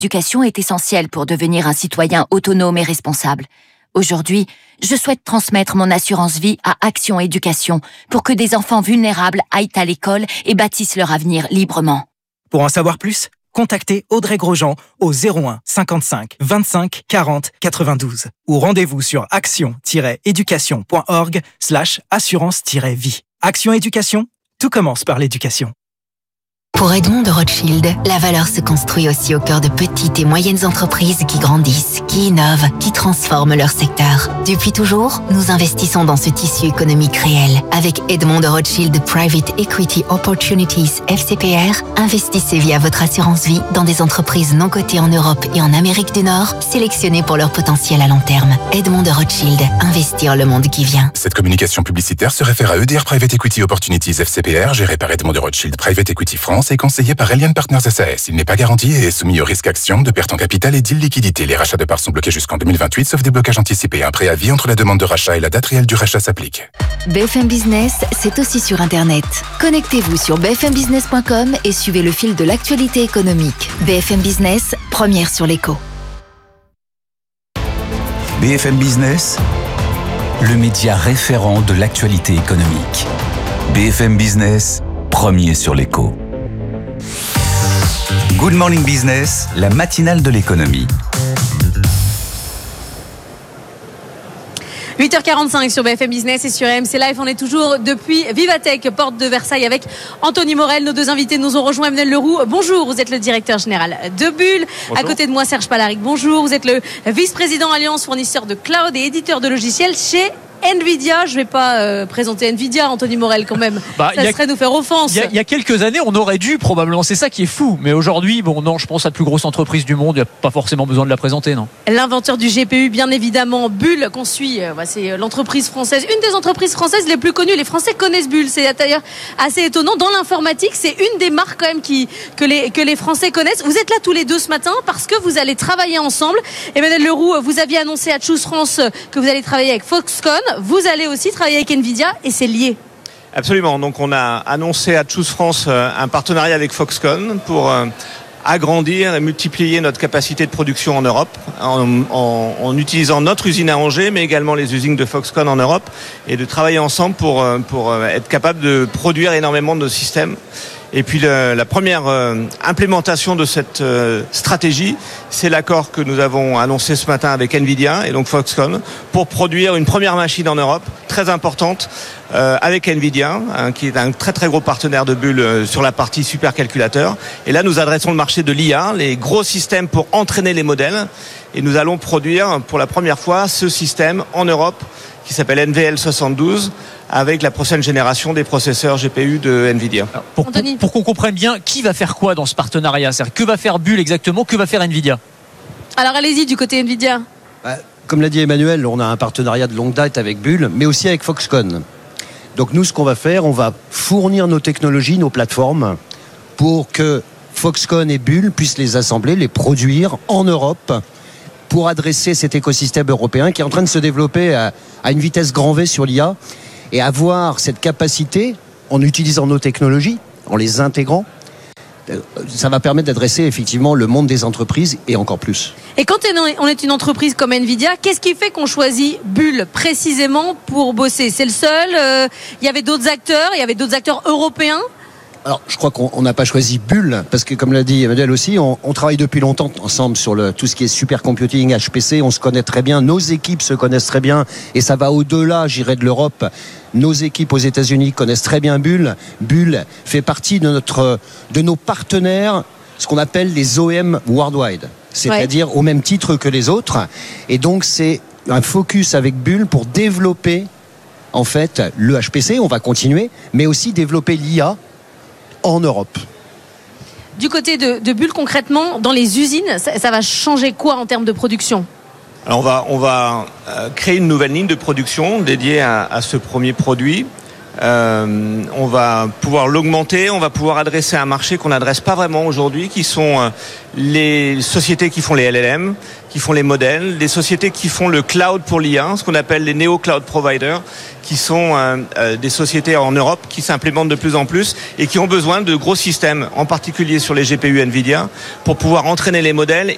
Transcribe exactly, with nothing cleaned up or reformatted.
L'éducation est essentielle pour devenir un citoyen autonome et responsable. Aujourd'hui, je souhaite transmettre mon assurance vie à Action Éducation pour que des enfants vulnérables aillent à l'école et bâtissent leur avenir librement. Pour en savoir plus, contactez Audrey Grosjean au zéro un cinquante-cinq vingt-cinq quarante quatre-vingt-douze ou rendez-vous sur action-éducation.org slash assurance-vie. Action Éducation, tout commence par l'éducation. Pour Edmond de Rothschild, la valeur se construit aussi au cœur de petites et moyennes entreprises qui grandissent, qui innovent, qui transforment leur secteur. Depuis toujours, nous investissons dans ce tissu économique réel. Avec Edmond de Rothschild Private Equity Opportunities F C P R, investissez via votre assurance vie dans des entreprises non cotées en Europe et en Amérique du Nord, sélectionnées pour leur potentiel à long terme. Edmond de Rothschild, investir le monde qui vient. Cette communication publicitaire se réfère à E D R Private Equity Opportunities F C P R, géré par Edmond de Rothschild Private Equity France et conseillé par Elian Partners S A S. Il n'est pas garanti et est soumis au risque action, de perte en capital et d'illiquidité. Les rachats de parts sont bloqués jusqu'en deux mille vingt-huit, sauf déblocage anticipé. Un préavis entre la demande de rachat et la date réelle du rachat s'applique. B F M Business, c'est aussi sur Internet. Connectez-vous sur b f m business point com et suivez le fil de l'actualité économique. B F M Business, première sur l'écho. B F M Business, le média référent de l'actualité économique. B F M Business, premier sur l'écho. Good Morning Business, la matinale de l'économie. huit heures quarante-cinq sur B F M Business et sur R M C Live. On est toujours depuis Vivatech, porte de Versailles, avec Anthony Morel. Nos deux invités nous ont rejoint. Emmanuel Leroux, bonjour. Vous êtes le directeur général de Bull. Bonjour. À côté de moi, Serge Palaric, bonjour. Vous êtes le vice-président Alliance fournisseur de cloud et éditeur de logiciels chez Nvidia. Je ne vais pas euh, présenter Nvidia, Anthony Morel, quand même. Bah, ça a, serait nous faire offense. Il y, y a quelques années, on aurait dû probablement. C'est ça qui est fou. Mais aujourd'hui, bon, non, je pense à la plus grosse entreprise du monde. Il n'y a pas forcément besoin de la présenter, non. L'inventeur du G P U, bien évidemment, Bull, qu'on suit. Euh, c'est l'entreprise française, une des entreprises françaises les plus connues. Les Français connaissent Bull. C'est d'ailleurs assez étonnant. Dans l'informatique, c'est une des marques quand même qui, que, les, que les Français connaissent. Vous êtes là tous les deux ce matin parce que vous allez travailler ensemble. Emmanuel Leroux, vous aviez annoncé à Choose France que vous allez travailler avec Foxconn. Vous allez aussi travailler avec Nvidia et c'est lié. Absolument. Donc on a annoncé à Choose France un partenariat avec Foxconn pour agrandir et multiplier notre capacité de production en Europe en, en, en utilisant notre usine à Angers mais également les usines de Foxconn en Europe et de travailler ensemble pour, pour être capable de produire énormément de systèmes. Et puis le, la première euh, implémentation de cette euh, stratégie, c'est l'accord que nous avons annoncé ce matin avec Nvidia et donc Foxconn pour produire une première machine en Europe très importante euh, avec Nvidia, hein, qui est un très très gros partenaire de Bull euh, sur la partie supercalculateur. Et là, nous adressons le marché de l'I A, les gros systèmes pour entraîner les modèles. Et nous allons produire pour la première fois ce système en Europe qui s'appelle N V L soixante-douze avec la prochaine génération des processeurs G P U de Nvidia. Alors, pour, pour, pour qu'on comprenne bien, qui va faire quoi dans ce partenariat ? C'est-à-dire, que va faire Bull exactement ? Que va faire Nvidia ? Alors allez-y du côté Nvidia. Bah, comme l'a dit Emmanuel, on a un partenariat de longue date avec Bull, mais aussi avec Foxconn. Donc nous, ce qu'on va faire, on va fournir nos technologies, nos plateformes, pour que Foxconn et Bull puissent les assembler, les produire en Europe, pour adresser cet écosystème européen qui est en train de se développer à, à une vitesse grand V sur l'I A et avoir cette capacité, en utilisant nos technologies, en les intégrant, ça va permettre d'adresser effectivement le monde des entreprises et encore plus. Et quand on est une entreprise comme Nvidia, qu'est-ce qui fait qu'on choisit Bull précisément pour bosser ? C'est le seul ? euh, Il y avait d'autres acteurs, il y avait d'autres acteurs européens ? Alors, je crois qu'on n'a pas choisi Bull, parce que comme l'a dit Emmanuel aussi, on, on travaille depuis longtemps ensemble sur le, tout ce qui est supercomputing, H P C, on se connaît très bien, nos équipes se connaissent très bien, et ça va au-delà, j'irais, de l'Europe. Nos équipes aux États-Unis connaissent très bien Bull. Bull fait partie de, notre, de nos partenaires, ce qu'on appelle les O E M worldwide, c'est-à-dire ouais. au même titre que les autres. Et donc, c'est un focus avec Bull pour développer, en fait, le H P C, on va continuer, mais aussi développer l'I A en Europe. Du côté de, de Bull, concrètement, dans les usines, ça, ça va changer quoi en termes de production ? Alors on va, on va euh, créer une nouvelle ligne de production dédiée à, à ce premier produit. Euh, on va pouvoir l'augmenter, on va pouvoir adresser un marché qu'on n'adresse pas vraiment aujourd'hui, qui sont euh, les sociétés qui font les L L M, qui font les modèles, les sociétés qui font le cloud pour l'I A, ce qu'on appelle les néo-cloud providers, qui sont euh, euh, des sociétés en Europe qui s'implémentent de plus en plus et qui ont besoin de gros systèmes, en particulier sur les G P U Nvidia, pour pouvoir entraîner les modèles